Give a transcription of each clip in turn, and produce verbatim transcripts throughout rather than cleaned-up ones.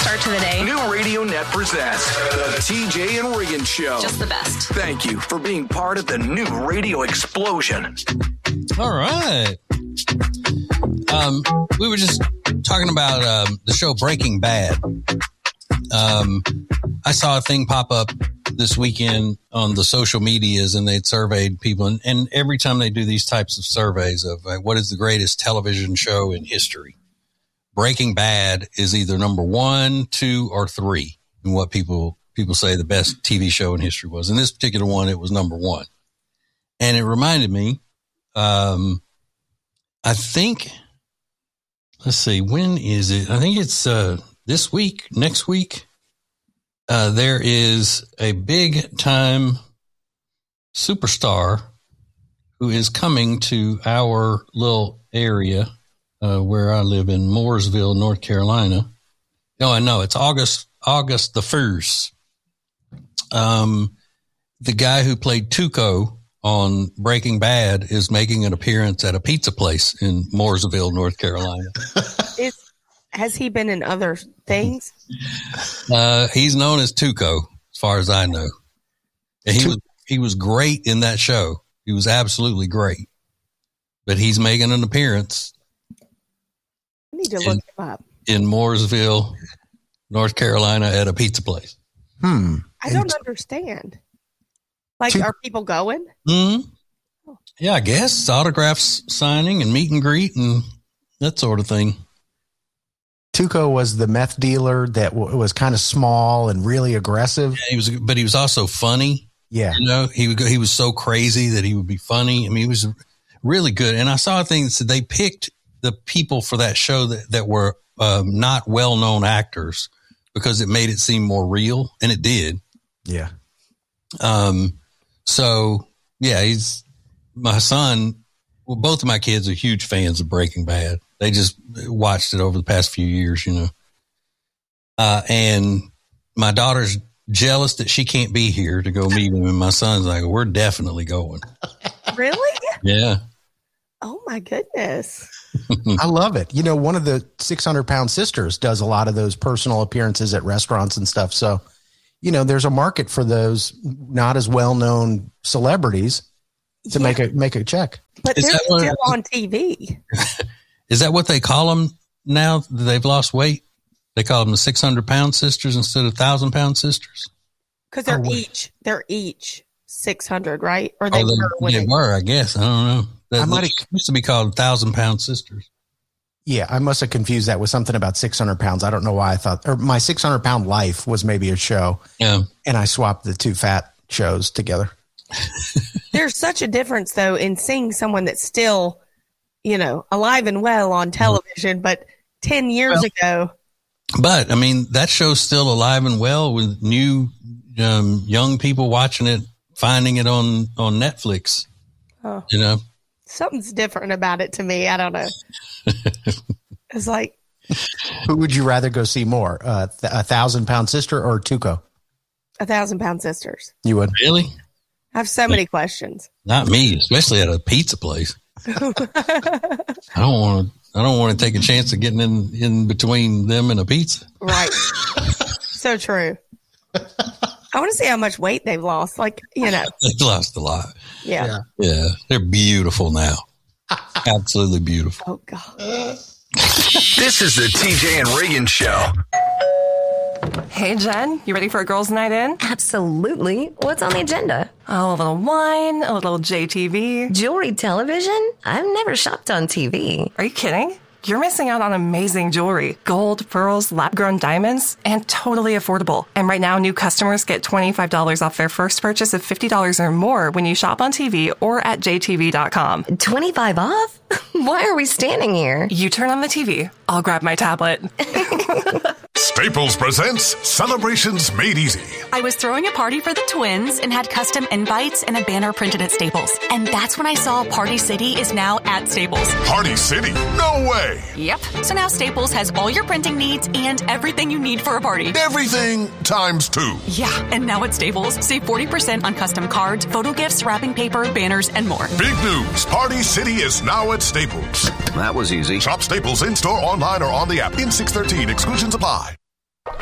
start to the day. New Radio Net presents the T J and Regan Show. Just the best. Thank you for being part of the new radio explosion. All right. Um, we were just talking about um, the show Breaking Bad. Um, I saw a thing pop up this weekend on the social medias, and they'd surveyed people. And, and every time they do these types of surveys of uh, what is the greatest television show in history, Breaking Bad is either number one, two, or three in what people people say the best T V show in history was. In this particular one, it was number one. And it reminded me, um, I think, let's see, when is it? I think it's uh, this week, next week. Uh, there is a big time superstar who is coming to our little area uh, where I live in Mooresville, North Carolina. Oh, I know it's August, August the first. Um, the guy who played Tuco on Breaking Bad is making an appearance at a pizza place in Mooresville, North Carolina. Is, has he been in other things? Uh, he's known as Tuco, as far as I know. And he was he was great in that show. He was absolutely great. But he's making an appearance. I need to in, look him up. In Mooresville, North Carolina, at a pizza place. Hmm. I don't understand. Like, are people going? Mm-hmm. Oh. Yeah, I guess. Autographs signing and meet and greet and that sort of thing. Tuco was the meth dealer that w- was kind of small and really aggressive. Yeah, he was, but he was also funny. Yeah. You know, he would go, he was so crazy that he would be funny. I mean, he was really good. And I saw a thing that said they picked the people for that show that, that were um, not well-known actors because it made it seem more real, and it did. Yeah. Um, so yeah, he's my son. Well, both of my kids are huge fans of Breaking Bad. They just watched it over the past few years, you know. Uh, and my daughter's jealous that she can't be here to go meet him. And my son's like, we're definitely going. Really? Yeah. Oh my goodness. I love it. You know, one of the six hundred pound sisters does a lot of those personal appearances at restaurants and stuff. So, you know, there's a market for those not as well-known celebrities to yeah. make a, make a check. But Is they're that still what, on T V. Is that what they call them now that they've lost weight? They call them the six hundred pound sisters instead of one thousand pound sisters? Because they're oh, each, they're each six hundred, right? Or they oh, were. They, they were, I guess. I don't know. That, I might have used to be called one thousand pound sisters. Yeah, I must have confused that with something about six hundred pounds. I don't know why I thought, or my six hundred pound life was maybe a show. Yeah. And I swapped the two fat shows together. There's such a difference, though, in seeing someone that's still, you know, alive and well on television, but ten years well, ago. But, I mean, that show's still alive and well with new um, young people watching it, finding it on, on Netflix. Oh. You know? Something's different about it to me. I don't know. It's like. Who would you rather go see more? Uh, th- a thousand pound sister or Tuco? A thousand pound sisters. You would? Really? I have so many questions. Not me, especially at a pizza place. I don't want to. I don't want to take a chance of getting in, in between them and a pizza. Right. So true. I want to see how much weight they've lost. Like, you know. They've lost a lot. Yeah. Yeah. Yeah. They're beautiful now. Absolutely beautiful. Oh, God. This is the T J and Regan Show. Hey, Jen, you ready for a girls' night in? Absolutely. What's on the agenda? Oh, a little wine, a little J T V. Jewelry television? I've never shopped on T V. Are you kidding? You're missing out on amazing jewelry. Gold, pearls, lab-grown diamonds, and totally affordable. And right now, new customers get twenty-five dollars off their first purchase of fifty dollars or more when you shop on T V or at J T V dot com. twenty-five off? Why are we standing here? You turn on the T V. I'll grab my tablet. Staples presents Celebrations Made Easy. I was throwing a party for the twins and had custom invites and a banner printed at Staples. And that's when I saw Party City is now at Staples. Party City? No way! Yep. So now Staples has all your printing needs and everything you need for a party. Everything times two. Yeah, and now at Staples, save forty percent on custom cards, photo gifts, wrapping paper, banners, and more. Big news. Party City is now at Staples. That was easy. Shop Staples in-store, online, or on the app. In six thirteen. Exclusions apply.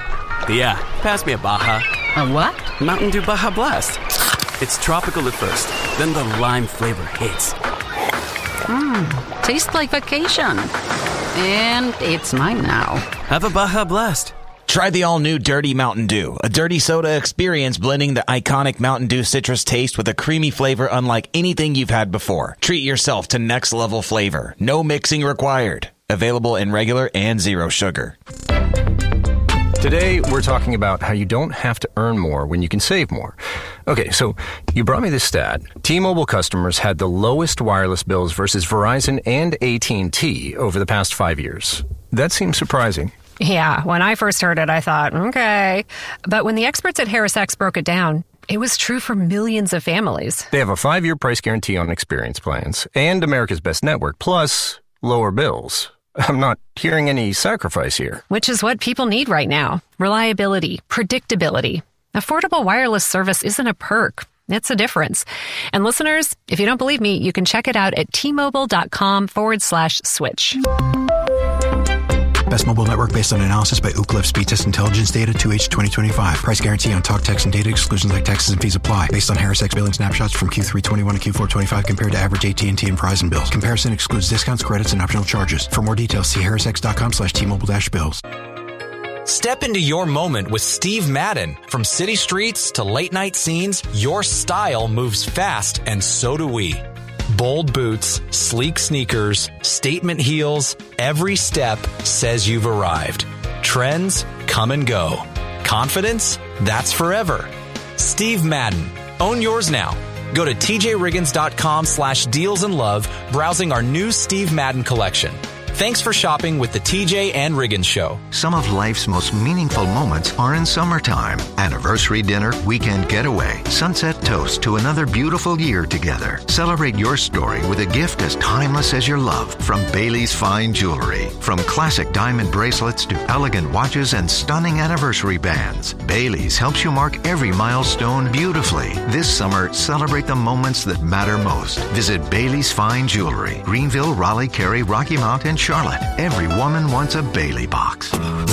Yeah, pass me a Baja. A what? Mountain Dew Baja Blast. It's tropical at first, then the lime flavor hits. Mmm, tastes like vacation. And it's mine now. Have a Baja Blast. Try the all-new Dirty Mountain Dew, a dirty soda experience blending the iconic Mountain Dew citrus taste with a creamy flavor unlike anything you've had before. Treat yourself to next-level flavor. No mixing required. Available in regular and zero sugar. Today, we're talking about how you don't have to earn more when you can save more. Okay, so you brought me this stat. T-Mobile customers had the lowest wireless bills versus Verizon and A T and T over the past five years. That seems surprising. Yeah, when I first heard it, I thought, okay. But when the experts at HarrisX broke it down, it was true for millions of families. They have a five-year price guarantee on experience plans and America's Best Network, plus lower bills. I'm not hearing any sacrifice here. Which is what people need right now. Reliability, predictability. Affordable wireless service isn't a perk. It's a difference. And listeners, if you don't believe me, you can check it out at T-Mobile.com forward slash switch. Best mobile network based on analysis by Ookla Speed Test Intelligence data two H twenty twenty-five. Price guarantee on talk, text, and data. Exclusions like taxes and fees apply. Based on HarrisX billing snapshots from Q three twenty-one to Q four twenty-five compared to average A T and T and Verizon bills. Comparison excludes discounts, credits, and optional charges. For more details, see harrisx.com slash T-Mobile dash bills. Step into your moment with Steve Madden. From city streets to late night scenes, your style moves fast, and so do we. Bold boots, sleek sneakers, statement heels, every step says you've arrived. Trends come and go. Confidence? That's forever. Steve Madden. Own yours now. Go to tjriggins.com slash deals and love, browsing our new Steve Madden collection. Thanks for shopping with the T J and Riggins Show. Some of life's most meaningful moments are in summertime. Anniversary dinner, weekend getaway, sunset toast to another beautiful year together. Celebrate your story with a gift as timeless as your love from Bailey's Fine Jewelry. From classic diamond bracelets to elegant watches and stunning anniversary bands, Bailey's helps you mark every milestone beautifully. This summer, celebrate the moments that matter most. Visit Bailey's Fine Jewelry, Greenville, Raleigh, Cary, Rocky Mount, and Charlotte. Every woman wants a Bailey box.